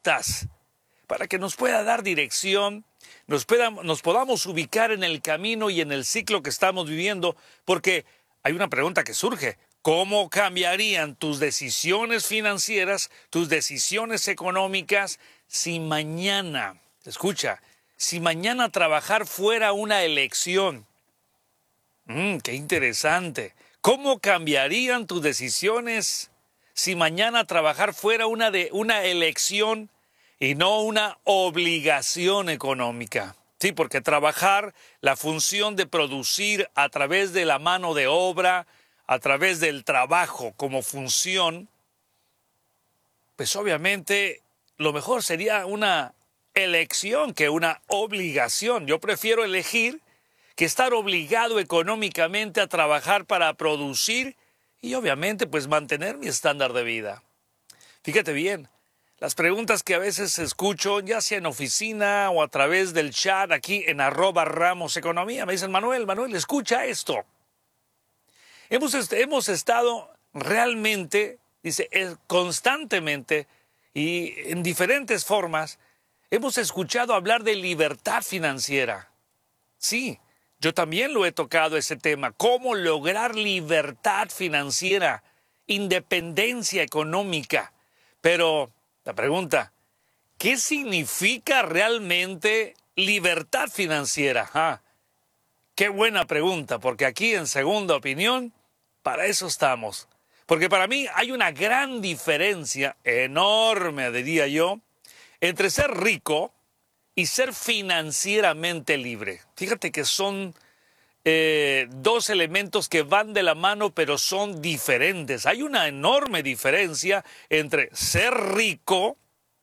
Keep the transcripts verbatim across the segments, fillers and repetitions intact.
exactas para que nos pueda dar dirección, nos, pueda, nos podamos ubicar en el camino y en el ciclo que estamos viviendo, porque hay una pregunta que surge. ¿Cómo cambiarían tus decisiones financieras, tus decisiones económicas, si mañana, escucha, si mañana trabajar fuera una elección? Mm, ¡Qué interesante! ¿Cómo cambiarían tus decisiones si mañana trabajar fuera una, de, una elección y no una obligación económica? Sí, porque trabajar, la función de producir a través de la mano de obra, a través del trabajo como función, pues obviamente lo mejor sería una elección que una obligación. Yo prefiero elegir que estar obligado económicamente a trabajar para producir y obviamente pues mantener mi estándar de vida. Fíjate bien, las preguntas que a veces escucho, ya sea en oficina o a través del chat aquí en arroba Ramos Economía, me dicen, Manuel, Manuel, escucha esto. Hemos, est hemos estado realmente, dice, constantemente y en diferentes formas, hemos escuchado hablar de libertad financiera. Sí, yo también lo he tocado ese tema. ¿Cómo lograr libertad financiera, independencia económica? Pero la pregunta, ¿qué significa realmente libertad financiera? Ah, qué buena pregunta, porque aquí en Segunda Opinión, para eso estamos. Porque para mí hay una gran diferencia, enorme diría yo, entre ser rico y ser financieramente libre. Fíjate que son eh, dos elementos que van de la mano, pero son diferentes. Hay una enorme diferencia entre ser rico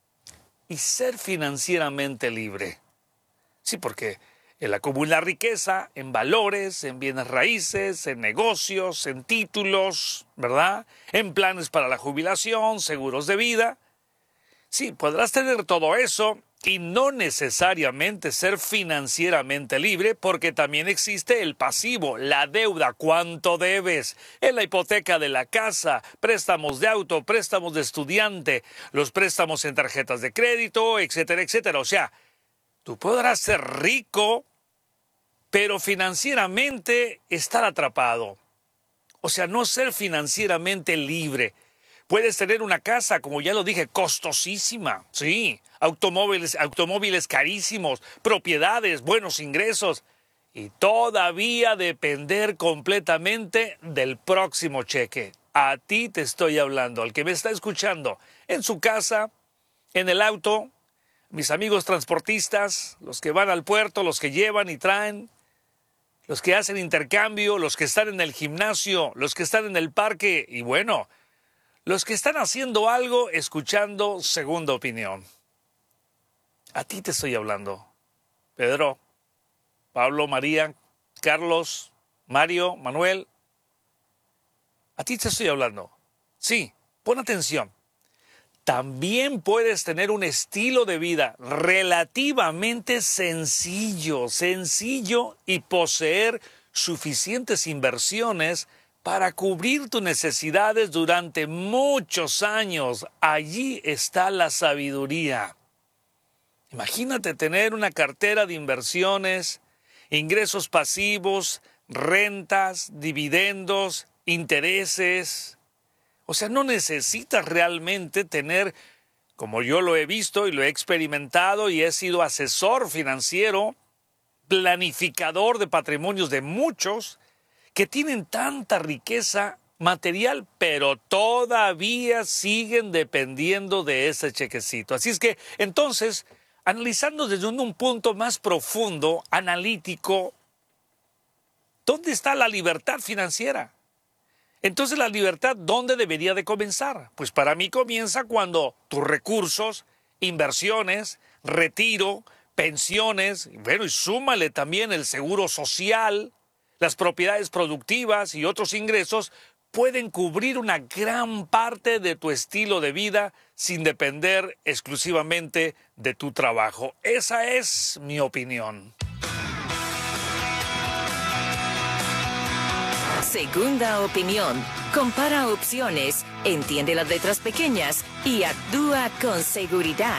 y ser financieramente libre. Sí, porque el acumular riqueza en valores, en bienes raíces, en negocios, en títulos, ¿verdad? En planes para la jubilación, seguros de vida. Sí, podrás tener todo eso y no necesariamente ser financieramente libre, porque también existe el pasivo, la deuda, cuánto debes, en la hipoteca de la casa, préstamos de auto, préstamos de estudiante, los préstamos en tarjetas de crédito, etcétera, etcétera. O sea, tú podrás ser rico, pero financieramente estar atrapado. O sea, no ser financieramente libre. Puedes tener una casa, como ya lo dije, costosísima, sí, automóviles, automóviles carísimos, propiedades, buenos ingresos, y todavía depender completamente del próximo cheque. A ti te estoy hablando, al que me está escuchando, en su casa, en el auto, mis amigos transportistas, los que van al puerto, los que llevan y traen, los que hacen intercambio, los que están en el gimnasio, los que están en el parque y bueno, los que están haciendo algo escuchando Segunda Opinión. A ti te estoy hablando. Pedro, Pablo, María, Carlos, Mario, Manuel. A ti te estoy hablando. Sí, pon atención. También puedes tener un estilo de vida relativamente sencillo, sencillo y poseer suficientes inversiones para cubrir tus necesidades durante muchos años. Allí está la sabiduría. Imagínate tener una cartera de inversiones, ingresos pasivos, rentas, dividendos, intereses. O sea, no necesitas realmente tener, como yo lo he visto y lo he experimentado y he sido asesor financiero, planificador de patrimonios de muchos, que tienen tanta riqueza material, pero todavía siguen dependiendo de ese chequecito. Así es que, entonces, analizando desde un punto más profundo, analítico, ¿dónde está la libertad financiera? Entonces, la libertad, ¿dónde debería de comenzar? Pues para mí comienza cuando tus recursos, inversiones, retiro, pensiones, bueno, y súmale también el seguro social, las propiedades productivas y otros ingresos pueden cubrir una gran parte de tu estilo de vida sin depender exclusivamente de tu trabajo. Esa es mi opinión. Segunda Opinión. Compara opciones, entiende las letras pequeñas y actúa con seguridad.